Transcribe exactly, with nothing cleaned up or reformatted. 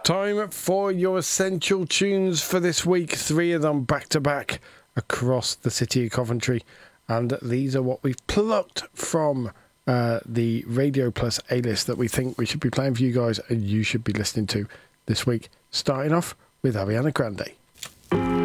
Time for your essential tunes for this week. Three of them back to back across the city of Coventry. And these are what we've plucked from uh, the Radio Plus A-list that we think we should be playing for you guys and you should be listening to this week. Starting off with Ariana Grande.